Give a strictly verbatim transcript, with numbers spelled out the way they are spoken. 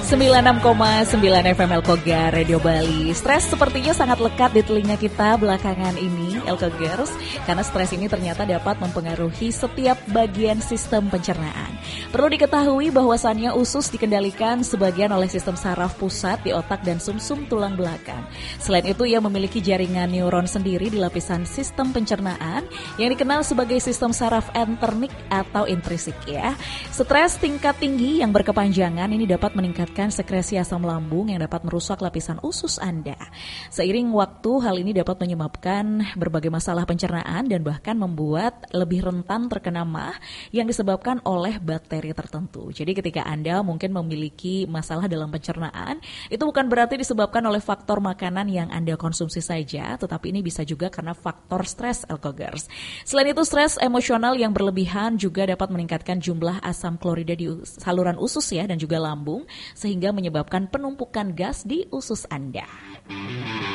sembilan puluh enam koma sembilan F M Elkogar Radio Bali. Stres sepertinya sangat lekat di telinga kita belakangan ini, Elkogers, karena stres ini ternyata dapat mempengaruhi setiap bagian sistem pencernaan. Perlu diketahui bahwasannya usus dikendalikan sebagian oleh sistem saraf pusat di otak dan sumsum tulang belakang. Selain itu, ia memiliki jaringan neuron sendiri di lapisan sistem pencernaan yang dikenal sebagai sistem saraf enternik atau intrisik ya. Stres tingkat tinggi yang berkepanjangan ini dapat meningkatkan sekresi asam lambung yang dapat merusak lapisan usus Anda. Seiring waktu, hal ini dapat menyebabkan berbagai masalah pencernaan dan bahkan membuat lebih rentan terkena M A H yang disebabkan oleh bakteri tertentu. Jadi ketika Anda mungkin memiliki masalah dalam pencernaan, itu bukan berarti disebabkan oleh faktor makanan yang Anda konsumsi saja, tetapi ini bisa juga karena faktor stres, Elkogers. Selain itu, stres emosional yang berlebihan juga dapat meningkatkan jumlah asam klorida di saluran usus ya dan juga lambung, sehingga menyebabkan penumpukan gas di usus Anda.